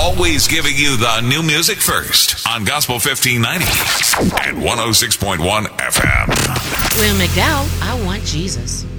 always giving you the new music first on Gospel 1590 and 106.1 FM. William McDowell, I Want Jesus.